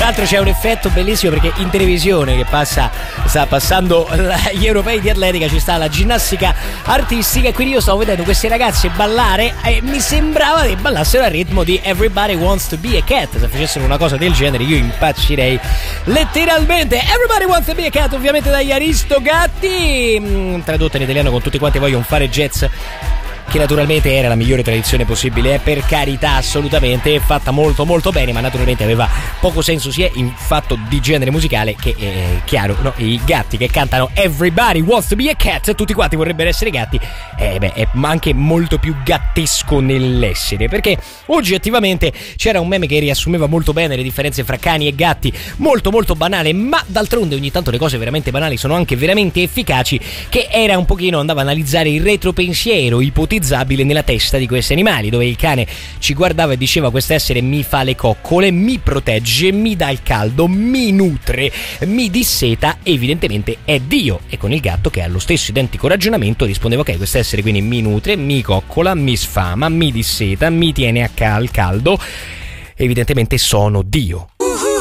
Tra l'altro c'è un effetto bellissimo perché in televisione che sta passando gli europei di atletica, ci sta la ginnastica artistica e quindi io stavo vedendo queste ragazze ballare e mi sembrava che ballassero al ritmo di Everybody Wants to Be a Cat. Se facessero una cosa del genere io impazzirei letteralmente. Everybody Wants to Be a Cat, ovviamente dagli Aristogatti, tradotta in italiano con tutti quanti vogliono fare jazz, che naturalmente era la migliore tradizione possibile, per carità, assolutamente, fatta molto molto bene, ma naturalmente aveva poco senso sia in fatto di genere musicale che chiaro, no? I gatti che cantano Everybody Wants to Be a Cat, tutti quanti vorrebbero essere gatti, è anche molto più gattesco nell'essere, perché oggettivamente c'era un meme che riassumeva molto bene le differenze fra cani e gatti, molto molto banale, ma d'altronde ogni tanto le cose veramente banali sono anche veramente efficaci, che era un pochino, andava a analizzare il retropensiero ipotizzabile nella testa di questi animali, dove il cane ci guardava e diceva: quest'essere mi fa le coccole, mi protegge, mi dà il caldo, mi nutre, mi disseta, evidentemente è Dio. E con il gatto, che ha lo stesso identico ragionamento, rispondeva: ok, quest'essere quindi mi nutre, mi coccola, mi sfama, mi disseta, mi tiene a caldo, evidentemente sono Dio.